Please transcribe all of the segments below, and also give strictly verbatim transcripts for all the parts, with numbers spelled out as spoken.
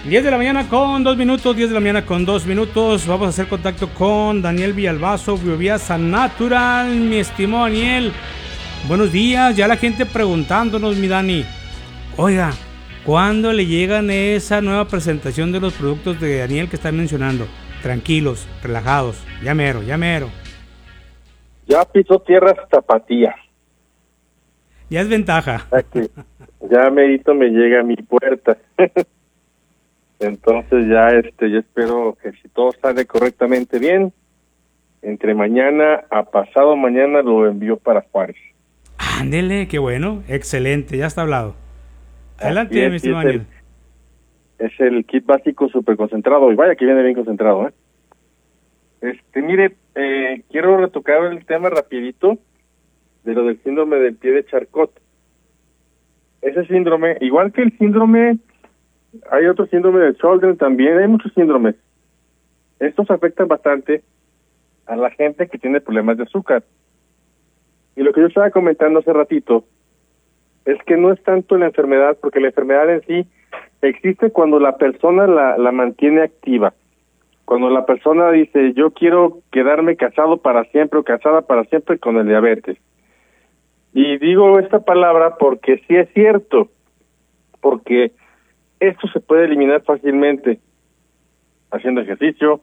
diez de la mañana con dos minutos, diez de la mañana con dos minutos. Vamos a hacer contacto con Daniel Villalbazo, Bioviasa Natural. Mi estimado Daniel, buenos días. Ya la gente preguntándonos, mi Dani. Oiga, ¿cuándo le llegan esa nueva presentación de los productos de Daniel que están mencionando? Tranquilos, relajados, ya mero, ya mero. Ya pisó tierras Tapatía. Ya es ventaja. Okay. Ya merito me llega a mi puerta. Entonces ya este yo espero que si todo sale correctamente bien, entre mañana a pasado mañana lo envío para Juárez. Ándele, qué bueno, excelente, ya está hablado. Adelante, es, mi estimado Daniel. Es el kit básico super concentrado, y vaya que viene bien concentrado, ¿eh? Este, mire, eh, quiero retocar el tema rapidito de lo del síndrome del pie de Charcot. Ese síndrome, igual que el síndrome, hay otro síndrome del Sjögren también, hay muchos síndromes. Estos afectan bastante a la gente que tiene problemas de azúcar. Y lo que yo estaba comentando hace ratito es que no es tanto la enfermedad, porque la enfermedad en sí existe cuando la persona la, la mantiene activa. Cuando la persona dice, yo quiero quedarme casado para siempre o casada para siempre con el diabetes. Y digo esta palabra porque sí es cierto, porque esto se puede eliminar fácilmente haciendo ejercicio.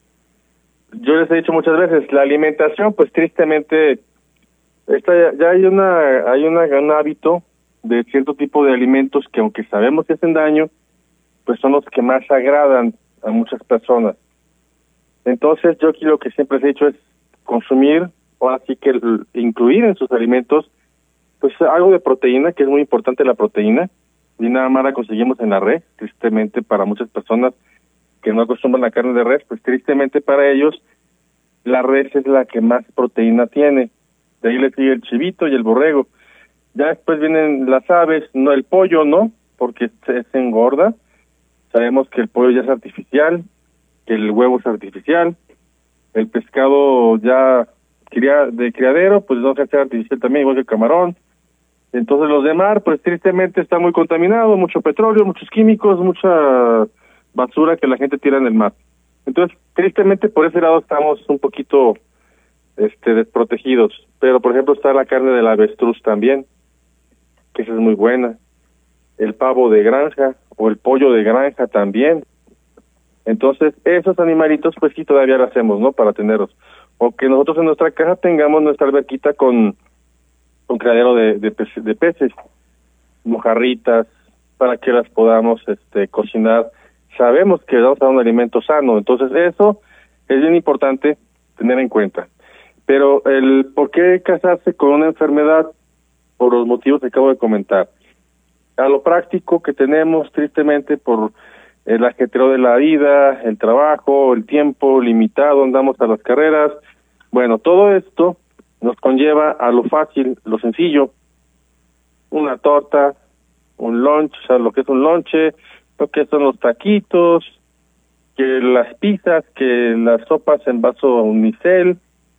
Yo les he dicho muchas veces, la alimentación, pues tristemente, esta ya, ya hay una hay una, un hábito de cierto tipo de alimentos que aunque sabemos que hacen daño, pues son los que más agradan a muchas personas. Entonces yo aquí lo que siempre he dicho es consumir, o así que incluir en sus alimentos, pues algo de proteína, que es muy importante la proteína, y nada más la conseguimos en la res, tristemente para muchas personas que no acostumbran la carne de res, pues tristemente para ellos la res es la que más proteína tiene, de ahí le sigue el chivito y el borrego, ya después vienen las aves, no el pollo, ¿no? Porque se, se engorda, sabemos que el pollo ya es artificial, que el huevo es artificial, el pescado ya cría, de criadero, pues no se hace artificial también, igual que el camarón. Entonces los de mar, pues tristemente está muy contaminado, mucho petróleo, muchos químicos, mucha basura que la gente tira en el mar. Entonces, tristemente por ese lado estamos un poquito este desprotegidos. Pero por ejemplo está la carne del avestruz también, que esa es muy buena. El pavo de granja o el pollo de granja también. Entonces, esos animalitos, pues sí, todavía lo hacemos, ¿no? Para tenerlos. O que nosotros en nuestra casa tengamos nuestra alberquita con un criadero de, de, peces, de peces, mojarritas, para que las podamos este, cocinar. Sabemos que vamos a dar un alimento sano, entonces eso es bien importante tener en cuenta. Pero el por qué casarse con una enfermedad, por los motivos que acabo de comentar. A lo práctico que tenemos, tristemente, por el ajetreo de la vida, el trabajo, el tiempo limitado, andamos a las carreras. Bueno, todo esto nos conlleva a lo fácil, lo sencillo, una torta, un lunch, o sea, lo que es un lonche, lo que son los taquitos, que las pizzas, que las sopas en vaso unicel,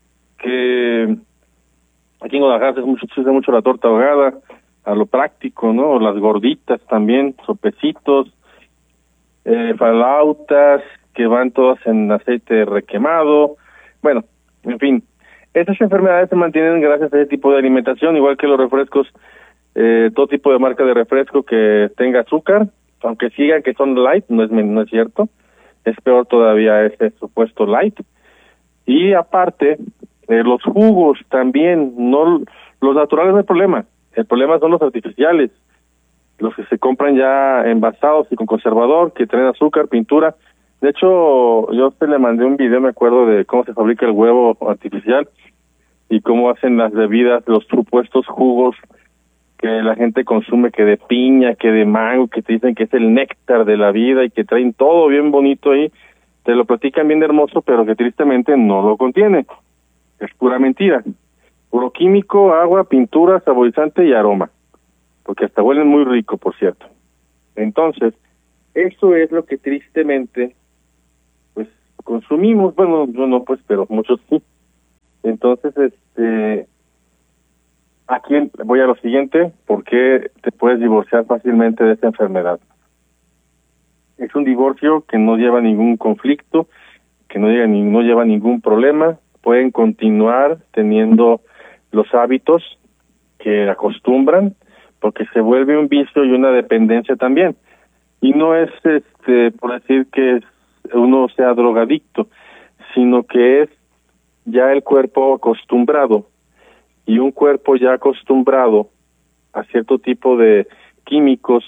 que aquí en Guadalajara se mucho, se usa mucho la torta ahogada, a lo práctico, ¿no? O las gorditas también, sopecitos, eh, falautas, que van todas en aceite requemado. Bueno, en fin, estas enfermedades se mantienen gracias a ese tipo de alimentación, igual que los refrescos, eh, todo tipo de marca de refresco que tenga azúcar, aunque sigan que son light, no es no es cierto, es peor todavía ese supuesto light. Y aparte, eh, los jugos también, no los naturales no hay problema, el problema son los artificiales, los que se compran ya envasados y con conservador, que traen azúcar, pintura. De hecho, yo te le mandé un video, me acuerdo, de cómo se fabrica el huevo artificial y cómo hacen las bebidas, los supuestos jugos que la gente consume, que de piña, que de mango, que te dicen que es el néctar de la vida y que traen todo bien bonito ahí. Te lo platican bien hermoso, pero que tristemente no lo contiene. Es pura mentira. Puro químico, agua, pintura, saborizante y aroma. Porque hasta huelen muy rico, por cierto. Entonces, eso es lo que tristemente, pues, consumimos. Bueno, yo no, pues, pero muchos sí. Entonces, este, aquí voy a lo siguiente, ¿por qué te puedes divorciar fácilmente de esta enfermedad? Es un divorcio que no lleva ningún conflicto, que no lleva, no lleva ningún problema. Pueden continuar teniendo los hábitos que acostumbran, porque se vuelve un vicio y una dependencia también. Y no es este por decir que uno sea drogadicto, sino que es ya el cuerpo acostumbrado, y un cuerpo ya acostumbrado a cierto tipo de químicos,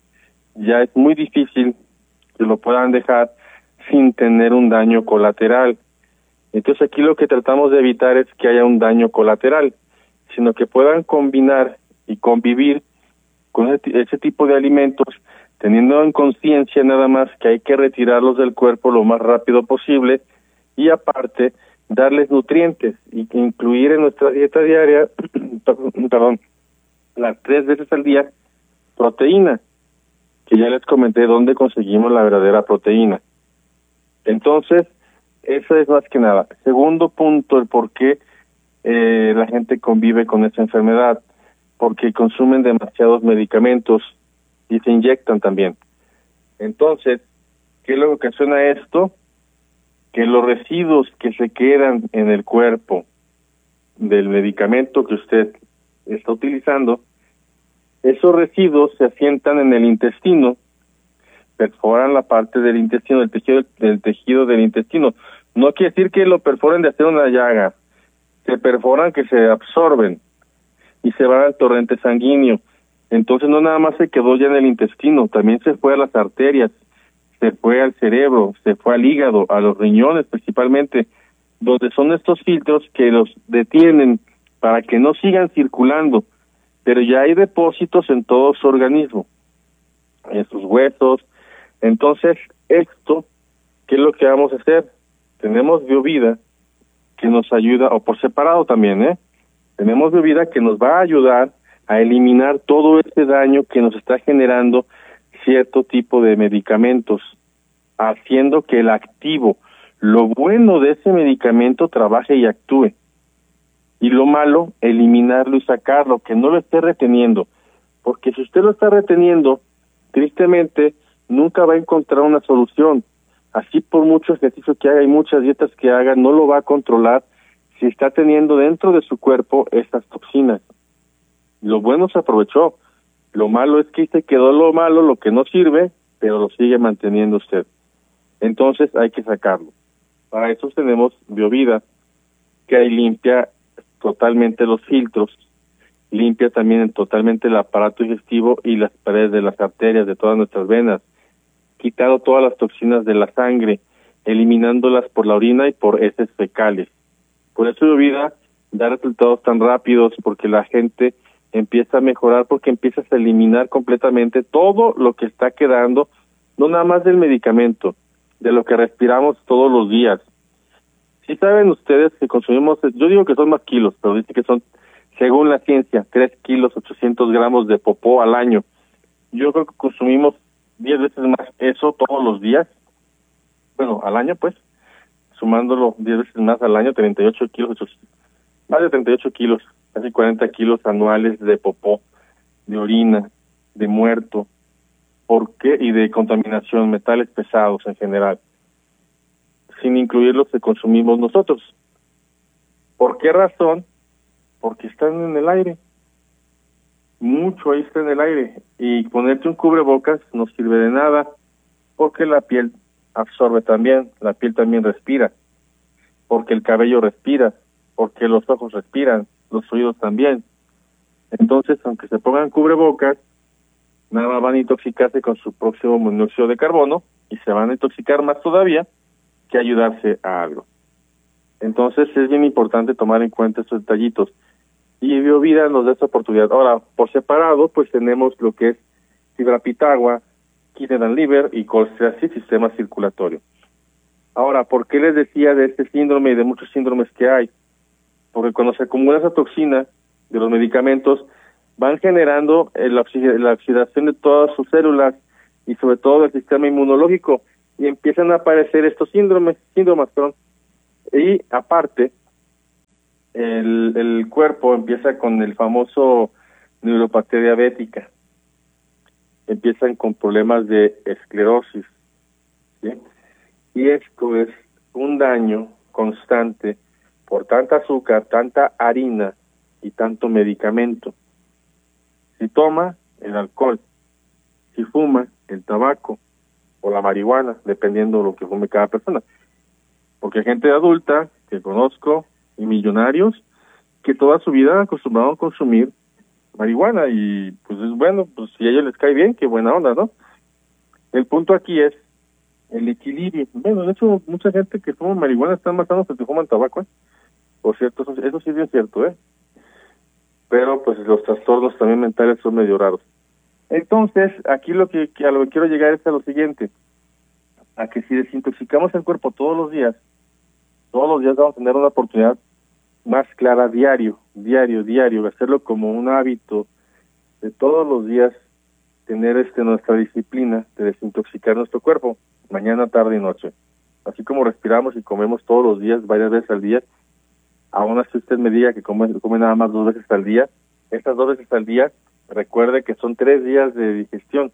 ya es muy difícil que lo puedan dejar sin tener un daño colateral. Entonces aquí lo que tratamos de evitar es que haya un daño colateral, sino que puedan combinar y convivir con ese, ese tipo de alimentos, teniendo en conciencia nada más que hay que retirarlos del cuerpo lo más rápido posible, y aparte darles nutrientes y incluir en nuestra dieta diaria, perdón, las tres veces al día, proteína, que ya les comenté dónde conseguimos la verdadera proteína. Entonces, eso es más que nada. Segundo punto, el por qué eh, la gente convive con esta enfermedad, porque consumen demasiados medicamentos y se inyectan también. Entonces, ¿qué es lo que ocasiona esto? Que los residuos que se quedan en el cuerpo del medicamento que usted está utilizando, esos residuos se asientan en el intestino, perforan la parte del intestino, del tejido del tejido del intestino. No quiere decir que lo perforen de hacer una llaga, se perforan que se absorben y se van al torrente sanguíneo. Entonces no nada más se quedó ya en el intestino, también se fue a las arterias, se fue al cerebro, se fue al hígado, a los riñones principalmente, donde son estos filtros que los detienen para que no sigan circulando, pero ya hay depósitos en todo su organismo, en sus huesos. Entonces, esto, ¿qué es lo que vamos a hacer? Tenemos Biovida, que nos ayuda, o por separado también, ¿eh? Tenemos Biovida que nos va a ayudar a eliminar todo ese daño que nos está generando cierto tipo de medicamentos, haciendo que el activo, lo bueno de ese medicamento, trabaje y actúe. Y lo malo, eliminarlo y sacarlo, que no lo esté reteniendo. Porque si usted lo está reteniendo, tristemente, nunca va a encontrar una solución. Así por mucho ejercicio que haga y muchas dietas que haga, no lo va a controlar si está teniendo dentro de su cuerpo estas toxinas. Lo bueno se aprovechó. Lo malo es que se quedó lo malo, lo que no sirve, pero lo sigue manteniendo usted. Entonces hay que sacarlo. Para eso tenemos Biovida, que ahí limpia totalmente los filtros, limpia también totalmente el aparato digestivo y las paredes de las arterias de todas nuestras venas, quitando todas las toxinas de la sangre, eliminándolas por la orina y por heces fecales. Por eso Biovida da resultados tan rápidos, porque la gente empieza a mejorar, porque empiezas a eliminar completamente todo lo que está quedando, no nada más del medicamento, de lo que respiramos todos los días. Si saben ustedes que consumimos, yo digo que son más kilos, pero dicen que son, según la ciencia, tres kilos ochocientos gramos de popó al año. Yo creo que consumimos diez veces más eso todos los días, bueno, al año pues, sumándolo diez veces más al año, treinta y ocho kilos, más de treinta y ocho kilos, casi cuarenta kilos anuales de popó, de orina, de muerto, ¿por qué? Y de contaminación, metales pesados en general, sin incluir los que consumimos nosotros. ¿Por qué razón? Porque están en el aire. Mucho ahí está en el aire. Y ponerte un cubrebocas no sirve de nada, porque la piel absorbe también, la piel también respira, porque el cabello respira, porque los ojos respiran, los oídos también. Entonces, aunque se pongan cubrebocas, nada más van a intoxicarse con su próximo monóxido de carbono y se van a intoxicar más todavía que ayudarse a algo. Entonces es bien importante tomar en cuenta estos detallitos. Y Biovida nos da esta oportunidad. Ahora, por separado, pues tenemos lo que es Fibra Pitagua, Kidney and Liver y Colstrasis, sistema circulatorio. Ahora, ¿por qué les decía de este síndrome y de muchos síndromes que hay? Porque cuando se acumula esa toxina de los medicamentos, van generando la, la oxidación de todas sus células y sobre todo del sistema inmunológico, y empiezan a aparecer estos síndromes, síndromes, perdón. Y aparte, el, el cuerpo empieza con el famoso neuropatía diabética. empiezan con problemas de esclerosis, ¿sí? Y esto es un daño constante por tanta azúcar, tanta harina y tanto medicamento. Si toma el alcohol, si fuma el tabaco o la marihuana, dependiendo de lo que fume cada persona. Porque hay gente adulta que conozco y millonarios que toda su vida han acostumbrado a consumir marihuana y pues es bueno, pues si a ellos les cae bien, qué buena onda, ¿no? El punto aquí es el equilibrio. Bueno, de hecho, mucha gente que fuma marihuana están más sanos que fuman tabaco, ¿eh? Por cierto, eso, eso sí es bien cierto, ¿eh? Pero pues los trastornos también mentales son medio raros. Entonces, aquí lo que, que a lo que quiero llegar es a lo siguiente, a que si desintoxicamos el cuerpo todos los días, todos los días vamos a tener una oportunidad más clara diario, diario, diario, hacerlo como un hábito de todos los días, tener este nuestra disciplina de desintoxicar nuestro cuerpo, mañana, tarde y noche. Así como respiramos y comemos todos los días, varias veces al día, aún así usted me diga que come, come nada más dos veces al día, estas dos veces al día, recuerde que son tres días de digestión,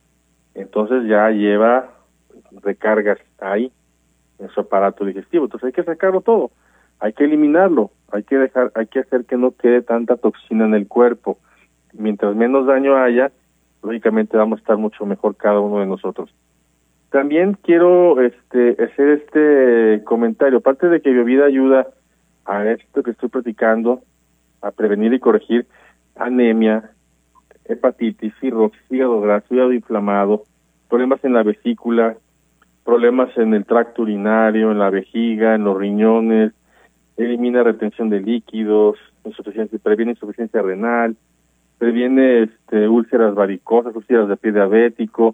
entonces ya lleva recargas ahí, en su aparato digestivo, entonces hay que sacarlo todo, hay que eliminarlo, hay que dejar, hay que hacer que no quede tanta toxina en el cuerpo. Mientras menos daño haya, lógicamente vamos a estar mucho mejor cada uno de nosotros. También quiero este hacer este comentario, aparte de que Biovida ayuda a esto que estoy platicando, a prevenir y corregir anemia, hepatitis, cirrosis, hígado graso, hígado inflamado, problemas en la vesícula, problemas en el tracto urinario, en la vejiga, en los riñones, elimina retención de líquidos, insuficiencia, previene insuficiencia renal, previene este, úlceras varicosas, úlceras de pie diabético,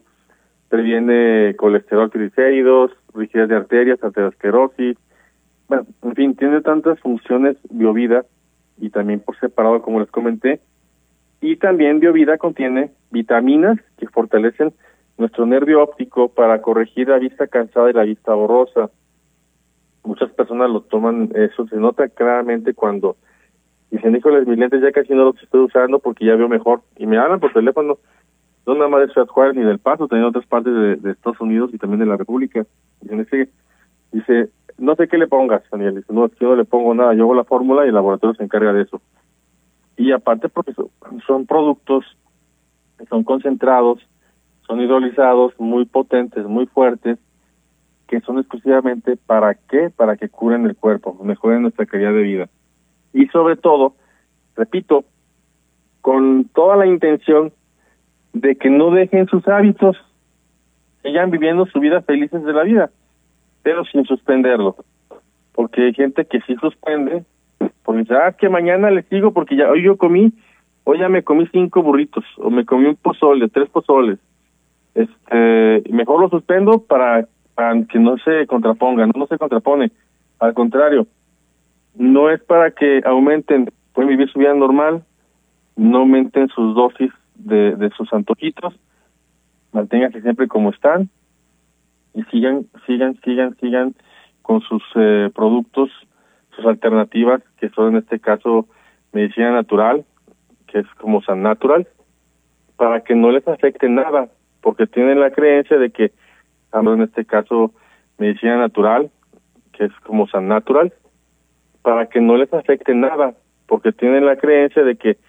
previene colesterol, triglicéridos, rigidez de arterias, aterosclerosis. Bueno, en fin, tiene tantas funciones Biovida y también por separado, como les comenté. Y también Biovida contiene vitaminas que fortalecen nuestro nervio óptico para corregir la vista cansada y la vista borrosa. Muchas personas lo toman, eso se nota claramente cuando dicen, híjoles, mis lentes ya casi no los estoy usando porque ya veo mejor. Y me hablan por teléfono, no nada más de Ciudad Juárez ni del Paso, también en otras partes de, de Estados Unidos y también de la República. Dicen, ese, dice, no sé qué le pongas, Daniel. Dice, no, es que yo no le pongo nada, yo hago la fórmula y el laboratorio se encarga de eso. Y aparte porque son, son productos, son concentrados, son hidrolizados, muy potentes, muy fuertes, que son exclusivamente para qué, para que curen el cuerpo, mejoren nuestra calidad de vida. Y sobre todo, repito, con toda la intención de que no dejen sus hábitos, sigan viviendo su vida felices de la vida, pero sin suspenderlo. Porque hay gente que sí suspende, porque dice, ah, que mañana le sigo porque ya hoy yo comí, hoy ya me comí cinco burritos, o me comí un pozole, tres pozoles. Este, mejor lo suspendo para, para que no se contraponga, no, no se contrapone, al contrario, no es para que aumenten, pueden vivir su vida normal, no aumenten sus dosis de, de sus antojitos, manténganse siempre como están y sigan, sigan, sigan, sigan con sus eh, productos, sus alternativas, que son en este caso medicina natural, que es como San Natural, para que no les afecte nada, porque tienen la creencia de que, en este caso, medicina natural, que es como San Natural, para que no les afecte nada, porque tienen la creencia de que